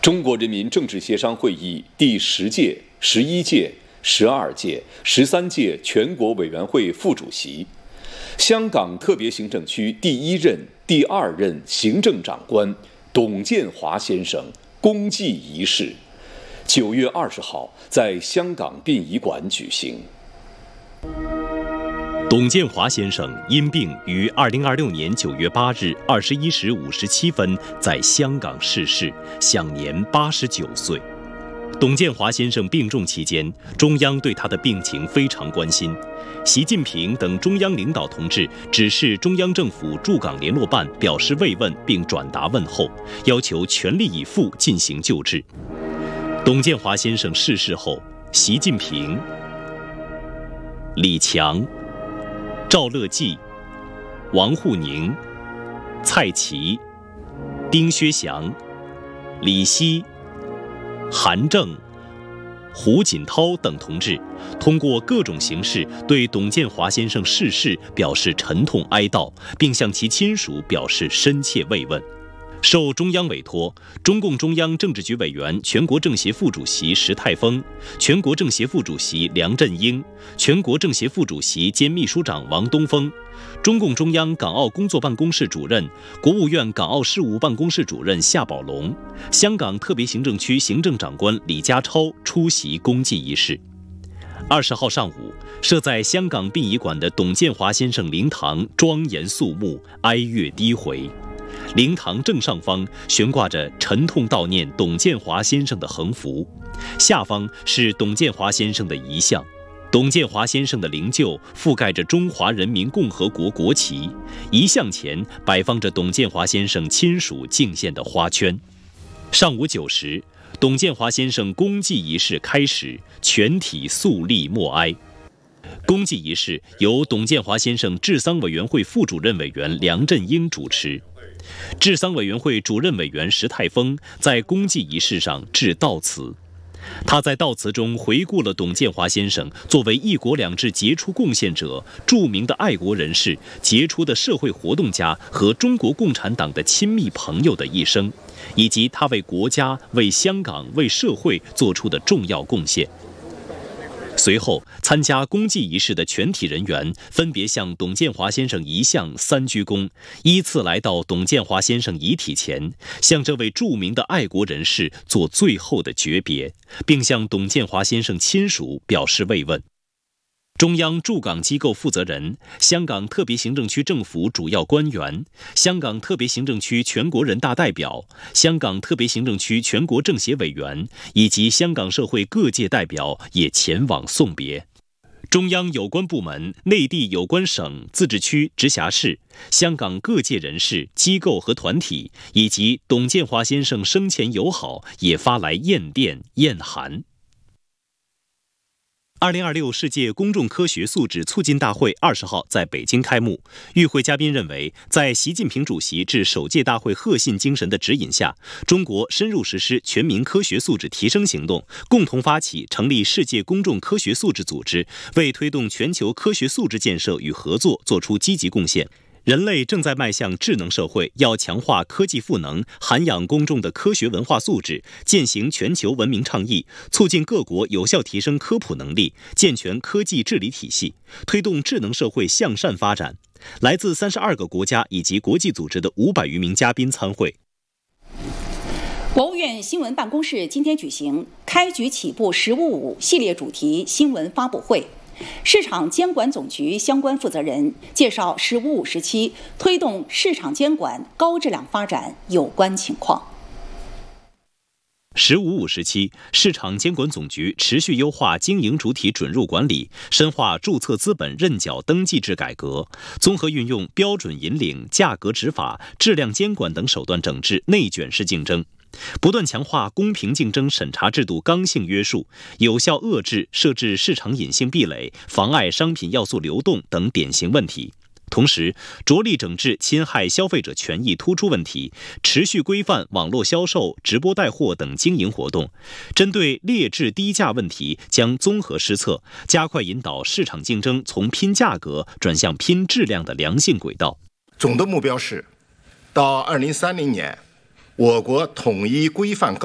中国人民政治协商会议第10届、11届、12届、13届全国委员会副主席，香港特别行政区第1任、第2任行政长官董建华先生公祭仪式9月20号在香港殡仪馆举行。 董建华先生因病于2026年9月8日21时57分在香港逝世，享年89岁。董建华先生病重期间，中央对他的病情非常关心。习近平等中央领导同志指示中央政府驻港联络办表示慰问并转达问候，要求全力以赴进行救治。董建华先生逝世后，习近平、李强、赵乐际、王沪宁、蔡奇、丁薛祥、李希、韩正、胡锦涛等同志通过各种形式对董建华先生逝世表示沉痛哀悼，并向其亲属表示深切慰问。受中央委托，中共中央政治局委员、全国政协副主席石泰峰、全国政协副主席梁振英、全国政协副主席兼秘书长王东峰、中共中央港澳工作办公室主任、国务院港澳事务办公室主任夏宝龙、香港特别行政区行政长官李家超出席公祭仪式。20号上午，设在香港殡仪馆的董建华先生灵堂庄严肃穆，哀乐低回。灵堂正上方悬挂着沉痛悼念董建华先生的横幅，下方是董建华先生的遗像。董建华先生的灵柩覆盖着中华人民共和国国旗，遗像前摆放着董建华先生亲属敬献的花圈。上午9时，董建华先生公祭仪式开始，全体肃立默哀。公祭仪式由董建华先生治丧委员会副主任委员梁振英主持。治丧委员会主任委员石泰峰在公祭仪式上致悼词，他在悼词中回顾了董建华先生作为一国两制杰出贡献者、著名的爱国人士、杰出的社会活动家和中国共产党的亲密朋友的一生，以及他为国家、为香港、为社会做出的重要贡献。随后，参加公祭仪式的全体人员分别向董建华先生遗像3鞠躬，依次来到董建华先生遗体前，向这位著名的爱国人士做最后的诀别，并向董建华先生亲属表示慰问。中央驻港机构负责人、香港特别行政区政府主要官员、香港特别行政区全国人大代表、香港特别行政区全国政协委员以及香港社会各界代表也前往送别。中央有关部门、内地有关省、自治区、直辖市、香港各界人士、机构和团体以及董建华先生生前友好也发来唁电、唁函。2026世界公众科学素质促进大会20号在北京开幕。与会嘉宾认为，在习近平主席致首届大会核心精神的指引下，中国深入实施全民科学素质提升行动，共同发起成立世界公众科学素质组织，为推动全球科学素质建设与合作作出积极贡献。人类正在迈向智能社会，要强化科技赋能，涵养公众的科学文化素质，践行全球文明倡议，促进各国有效提升科普能力，健全科技治理体系，推动智能社会向善发展。来自32个国家以及国际组织的500余名嘉宾参会。 国务院新闻办公室今天举行开局起步“15.5”系列主题新闻发布会。市场监管总局相关负责人介绍“15.5”时期推动市场监管高质量发展有关情况。 15.5时期，市场监管总局持续优化经营主体准入管理，深化注册资本认缴登记制改革，综合运用标准引领、价格执法、质量监管等手段整治内卷式竞争，不断强化公平竞争审查制度刚性约束，有效遏制设置市场隐性壁垒、妨碍商品要素流动等典型问题。同时，着力整治侵害消费者权益突出问题，持续规范网络销售、直播带货等经营活动。针对劣质低价问题，将综合施策，加快引导市场竞争从拼价格转向拼质量的良性轨道。 总的目标是，到2030年，我国统一规范